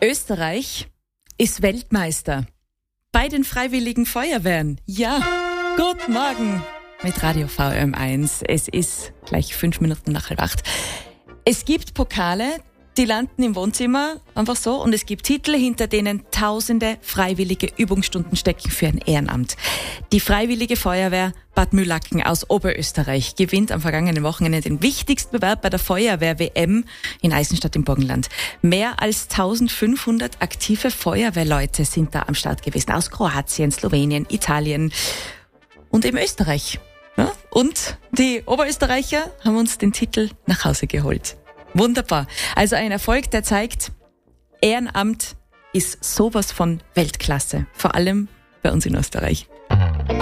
Österreich ist Weltmeister bei den Freiwilligen Feuerwehren. Ja, guten Morgen mit Radio VM1. Es ist gleich 5 Minuten nach 7:30. Es gibt Pokale, die landen im Wohnzimmer, einfach so. Und es gibt Titel, hinter denen tausende freiwillige Übungsstunden stecken für ein Ehrenamt. Die Freiwillige Feuerwehr Bad Mühlacken aus Oberösterreich gewinnt am vergangenen Wochenende den wichtigsten Bewerb bei der Feuerwehr-WM in Eisenstadt im Burgenland. Mehr als 1500 aktive Feuerwehrleute sind da am Start gewesen. Aus Kroatien, Slowenien, Italien und eben Österreich. Ja? Und die Oberösterreicher haben uns den Titel nach Hause geholt. Wunderbar. Also ein Erfolg, der zeigt, Ehrenamt ist sowas von Weltklasse. Vor allem bei uns in Österreich.